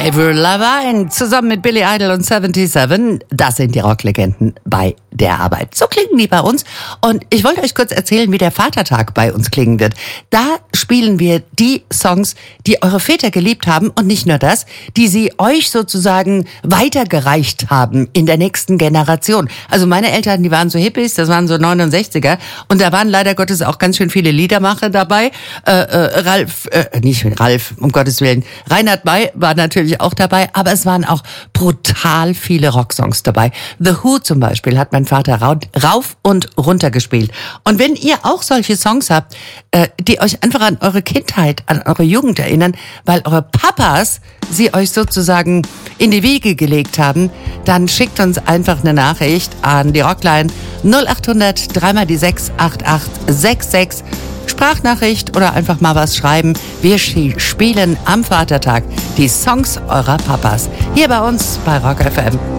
Avril Lavigne zusammen mit Billy Idol und 77, das sind die Rocklegenden bei der Arbeit. So klingen die bei uns. Und ich wollte euch kurz erzählen, wie der Vatertag bei uns klingen wird. Da spielen wir die Songs, die eure Väter geliebt haben und nicht nur das, die sie euch sozusagen weitergereicht haben in der nächsten Generation. Also meine Eltern, die waren so Hippies, das waren so 69er und da waren leider Gottes auch ganz schön viele Liedermacher dabei. Ralf, um Gottes Willen. Reinhard May war natürlich auch dabei, aber es waren auch brutal viele Rocksongs dabei. The Who zum Beispiel hat mein Vater rauf und runter gespielt. Und wenn ihr auch solche Songs habt, die euch einfach an eure Kindheit, an eure Jugend erinnern, weil eure Papas sie euch sozusagen in die Wiege gelegt haben, dann schickt uns einfach eine Nachricht an die Rockline 0800 3x6 8866. Sprachnachricht oder einfach mal was schreiben. Wir spielen am Vatertag die Songs eurer Papas. Hier bei uns bei Rock FM.